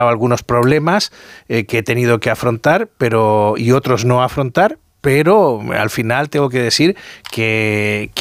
algunos problemas que he tenido que afrontar, y otros no afrontar. Pero al final tengo que decir que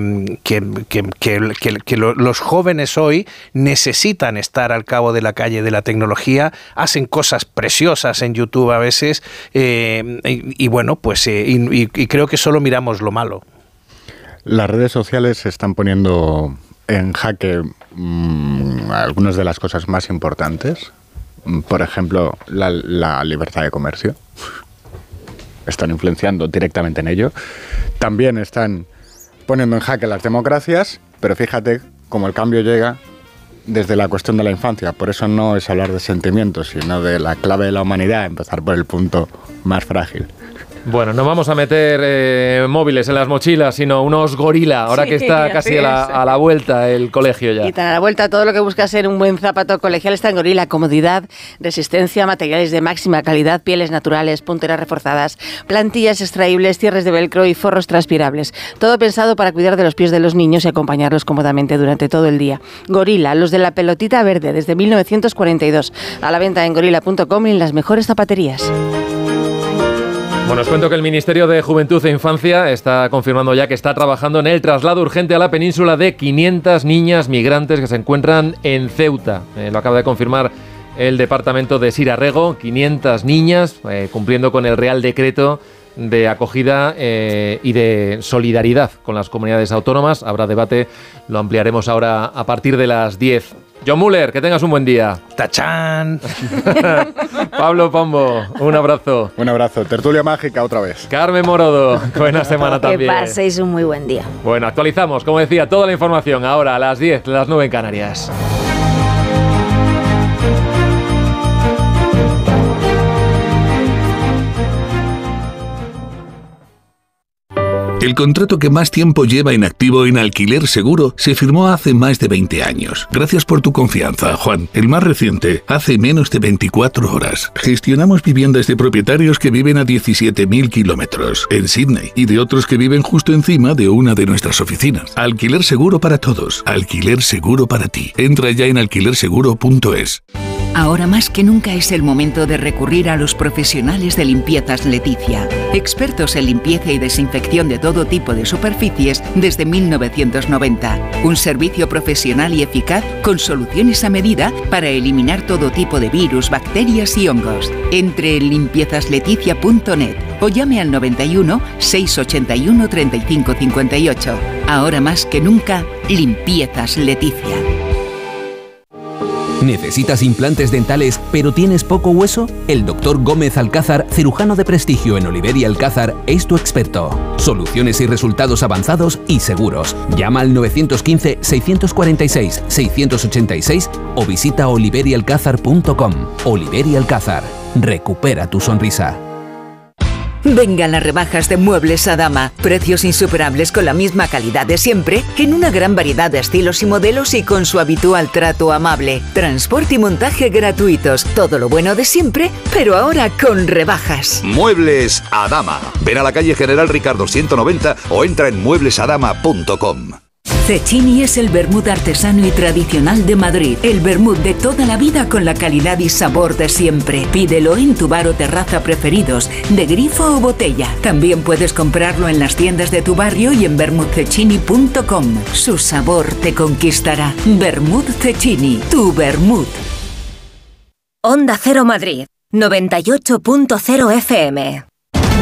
los jóvenes hoy necesitan estar al cabo de la calle de la tecnología, hacen cosas preciosas en YouTube a veces, y creo que solo miramos lo malo. Las redes sociales están poniendo en jaque algunas de las cosas más importantes. Por ejemplo, la libertad de comercio. Están influenciando directamente en ello. También están poniendo en jaque las democracias, pero fíjate cómo el cambio llega desde la cuestión de la infancia. Por eso no es hablar de sentimientos, sino de la clave de la humanidad, empezar por el punto más frágil. Bueno, no vamos a meter móviles en las mochilas, sino unos gorila, ahora que está casi a la vuelta el colegio ya. Y tan a la vuelta, todo lo que busca ser un buen zapato colegial está en Gorila. Comodidad, resistencia, materiales de máxima calidad, pieles naturales, punteras reforzadas, plantillas extraíbles, cierres de velcro y forros transpirables. Todo pensado para cuidar de los pies de los niños y acompañarlos cómodamente durante todo el día. Gorila, los de la pelotita verde, desde 1942. A la venta en gorila.com y en las mejores zapaterías. Bueno, os cuento que el Ministerio de Juventud e Infancia está confirmando ya que está trabajando en el traslado urgente a la península de 500 niñas migrantes que se encuentran en Ceuta. Lo acaba de confirmar el departamento de Sirarrego, 500 niñas, cumpliendo con el Real Decreto de acogida y de solidaridad con las comunidades autónomas. Habrá debate, lo ampliaremos ahora a partir de las 10. John Muller, que tengas un buen día. ¡Tachán! Pablo Pombo, un abrazo. Un abrazo. Tertulia mágica otra vez. Carmen Morodo, buena semana también. Que paséis un muy buen día. Bueno, actualizamos, como decía, toda la información ahora a las 10, las 9 en Canarias. El contrato que más tiempo lleva inactivo en Alquiler Seguro se firmó hace más de 20 años. Gracias por tu confianza, Juan. El más reciente, hace menos de 24 horas. Gestionamos viviendas de propietarios que viven a 17.000 kilómetros en Sydney y de otros que viven justo encima de una de nuestras oficinas. Alquiler Seguro para todos. Alquiler Seguro para ti. Entra ya en alquilerseguro.es. Ahora más que nunca es el momento de recurrir a los profesionales de Limpiezas Leticia, expertos en limpieza y desinfección de todo tipo de superficies desde 1990. Un servicio profesional y eficaz con soluciones a medida para eliminar todo tipo de virus, bacterias y hongos. Entre en limpiezasLeticia.net o llame al 91 681 35 58. Ahora más que nunca, Limpiezas Leticia. ¿Necesitas implantes dentales pero tienes poco hueso? El Dr. Gómez Alcázar, cirujano de prestigio en Oliver y Alcázar, es tu experto. Soluciones y resultados avanzados y seguros. Llama al 915-646-686 o visita oliverialcázar.com. Oliver y Alcázar. Recupera tu sonrisa. Vengan las rebajas de Muebles Adama. Precios insuperables con la misma calidad de siempre, en una gran variedad de estilos y modelos y con su habitual trato amable. Transporte y montaje gratuitos. Todo lo bueno de siempre, pero ahora con rebajas. Muebles Adama. Ven a la calle General Ricardo 190 o entra en mueblesadama.com. Cecchini es el vermut artesano y tradicional de Madrid. El vermut de toda la vida con la calidad y sabor de siempre. Pídelo en tu bar o terraza preferidos, de grifo o botella. También puedes comprarlo en las tiendas de tu barrio y en vermutcecchini.com. Su sabor te conquistará. Vermut Cecchini, tu vermut. Onda Cero Madrid, 98.0 FM.